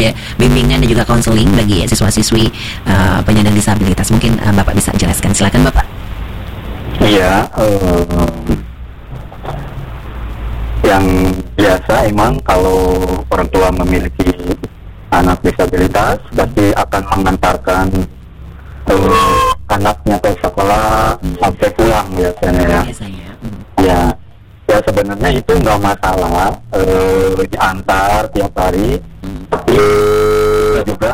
ada bimbingan dan juga konseling bagi siswa-siswi penyandang disabilitas. Mungkin Bapak bisa jelaskan, silakan Bapak. Iya, yang biasa emang kalau orang tua memiliki anak disabilitas pasti akan mengantarkan anaknya ke sekolah sampai pulang biasanya ya. Ya, ya sebenarnya itu nggak masalah diantar tiap hari, tapi juga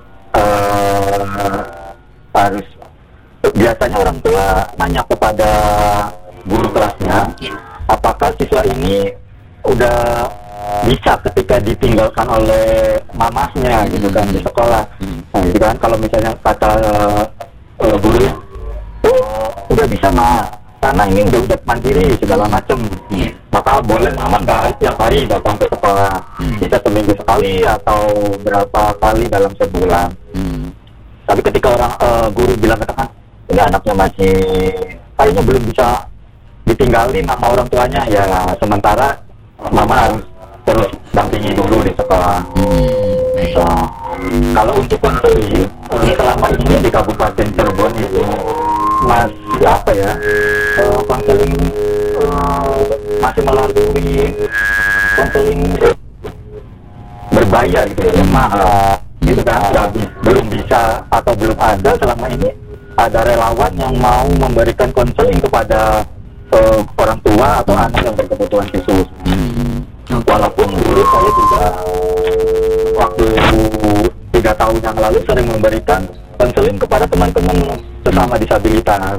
harus biasanya orang tua nanya kepada guru kelasnya, apakah siswa ini udah bisa ketika ditinggalkan oleh mamahnya gitu kan di sekolah. Nah gitu kan, kalau misalnya kata guru, udah bisa mah, karena ini udah mandiri segala macam, maka boleh mama nggak tiap hari datang ke sekolah, bisa seminggu sekali atau berapa kali dalam sebulan. Tapi ketika orang guru bilang katakan ini anaknya masih kayaknya belum bisa ditinggalin sama orang tuanya, ya sementara mama harus terus dampingi dulu di sekolah. So, kalau untuk konseling selama ini di Kabupaten Cirebon itu masih apa ya, konseling masih melalui konseling berbayar gitu ya, mahal gitu kan, belum bisa atau belum ada selama ini ada relawan yang mau memberikan konseling kepada orang tua atau anak yang berkebutuhan khusus. Walaupun dulu saya juga waktu 3 tahun yang lalu sering memberikan konseling kepada teman-teman sesama disabilitas.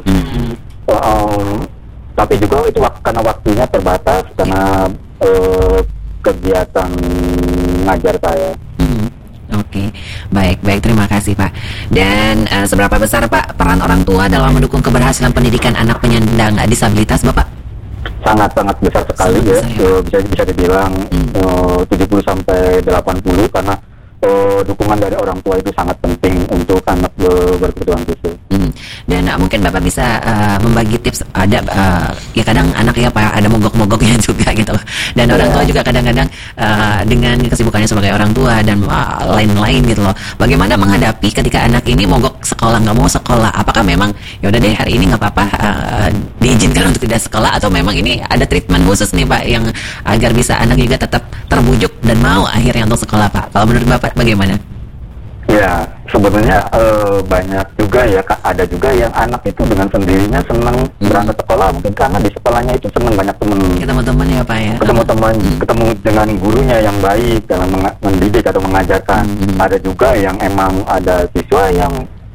Tapi juga itu karena waktunya terbatas karena kegiatan ngajar saya. Oke, baik, terima kasih Pak. Dan seberapa besar Pak peran orang tua dalam mendukung keberhasilan pendidikan anak penyandang disabilitas Bapak? Sangat besar sekali ya. Bisa dibilang 70-80, karena dukungan dari orang tua itu sangat penting untuk anak berkebutuhan khusus. Dan mungkin Bapak bisa membagi tips, ada ya kadang anak ya Pak ada mogok-mogoknya juga gitu, dan orang tua juga kadang-kadang dengan kesibukannya sebagai orang tua dan lain-lain gitu loh, bagaimana menghadapi ketika anak ini mogok sekolah, nggak mau sekolah, apakah memang ya udah deh hari ini nggak apa-apa diizinkan untuk tidak sekolah, atau memang ini ada treatment khusus nih Pak yang agar bisa anak juga tetap terbujuk dan mau akhirnya untuk sekolah Pak? Kalau menurut Bapak bagaimana? Ya, sebenarnya banyak juga ya, ada juga yang anak itu dengan sendirinya senang berangkat sekolah, mungkin karena di sekolahnya itu senang, banyak ketemu teman ya Pak ya, ketemu dengan gurunya yang baik dalam mendidik atau mengajarkan. Ada juga yang emang ada siswa yang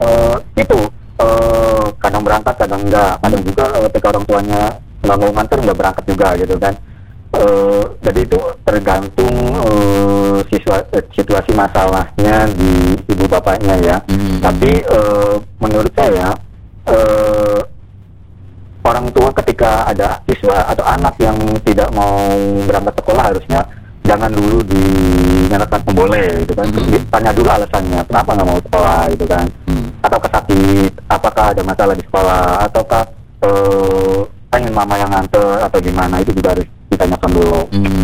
kadang berangkat kadang enggak, kadang juga ketika orang tuanya nggak mau nganter nggak berangkat juga gitu kan. Jadi itu tergantung situasi masalahnya di ibu bapaknya ya. Tapi menurut saya orang tua ketika ada siswa atau anak yang tidak mau berangkat sekolah harusnya jangan dulu dinyatakan boleh gitu kan. Tanya dulu alasannya kenapa nggak mau sekolah gitu kan. Atau sakit, apakah ada masalah di sekolah, ataukah pengen mama yang nganter atau gimana, itu juga harus ditanyakan dulu.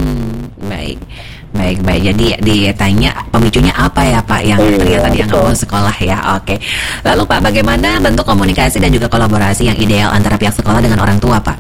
Baik. Jadi ditanya pemicunya apa ya Pak yang ternyata dia nggak mau sekolah ya. Oke. Lalu Pak, bagaimana bentuk komunikasi dan juga kolaborasi yang ideal antara pihak sekolah dengan orang tua Pak?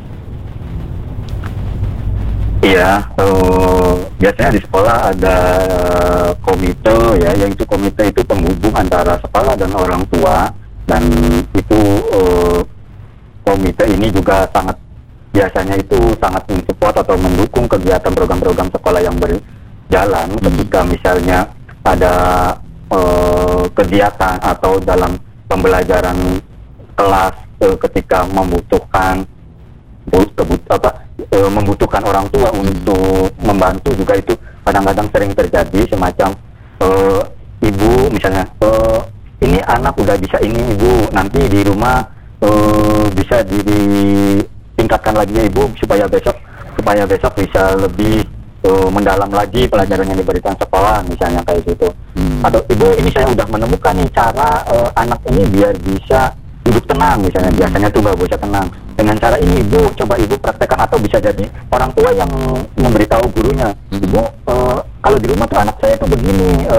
Iya, biasanya di sekolah ada komite ya, yang itu komite itu penghubung antara sekolah dan orang tua, dan itu komite ini juga biasanya itu sangat mensupport atau mendukung kegiatan program-program sekolah yang berjalan. Ketika misalnya ada kegiatan atau dalam pembelajaran kelas ketika membutuhkan orang tua untuk membantu, juga itu kadang-kadang sering terjadi semacam ibu misalnya ini anak udah bisa ini ibu, nanti di rumah bisa ditingkatkan lagi ya ibu supaya besok bisa lebih mendalam lagi pelajaran yang diberikan sekolah misalnya kayak gitu. Atau ibu ini saya udah menemukan nih cara anak ini biar bisa duduk tenang misalnya, biasanya tuh nggak bisa tenang, dengan cara ini ibu coba ibu praktekkan, atau bisa jadi orang tua yang memberitahu gurunya, ibu kalau di rumah tuh anak saya tuh begini,